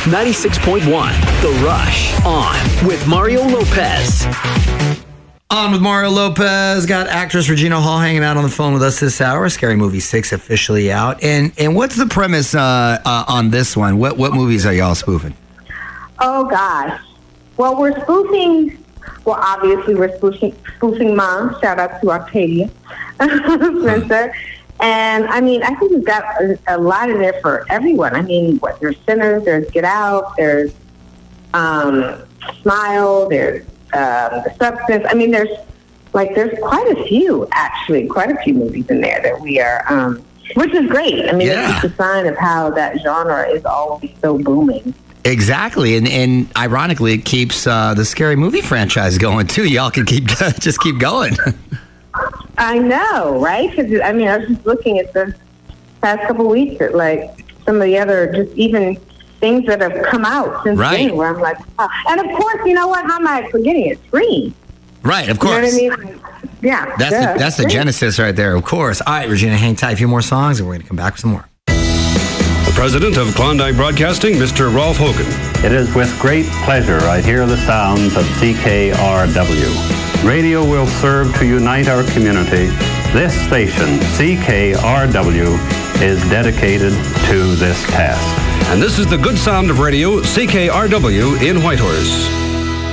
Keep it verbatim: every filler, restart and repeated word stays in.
ninety-six point one, The Rush. On with Mario Lopez. On with Mario Lopez. Got actress Regina Hall hanging out on the phone with us this hour. Scary Movie six officially out. And and what's the premise uh, uh, on this one? What what movies are y'all spoofing? Oh, gosh. Well, we're spoofing, well, obviously we're spoofing, spoofing Mom. Shout out to Octavia Spencer. And, I mean, I think we've got a, a lot in there for everyone. I mean, what, there's Sinners, there's Get Out, there's um, Smile, there's um, The Substance. I mean, there's, like, there's quite a few, actually, quite a few movies in there that we are, um, which is great. I mean, Yeah. it's just a sign of how that genre is always so booming. Exactly, and and ironically, it keeps uh, the Scary Movie franchise going too. Y'all can keep just keep going. I know, right? Because I mean, I was just looking at the past couple of weeks at like some of the other, just even things that have come out since Right. then, where I'm like, oh. And of course, you know what? How am I forgetting it? Scream. Right, of You know course. what I mean? Yeah, That's duh, the, that's the Scream. genesis right there. Of course. All right, Regina, hang tight. A few more songs, and we're gonna come back with some more. President of Klondike Broadcasting, Mister Rolf Hogan. It is with great pleasure I hear the sounds of C K R W. Radio will serve to unite our community. This station, C K R W, is dedicated to this task. And this is the good sound of radio, C K R W in Whitehorse.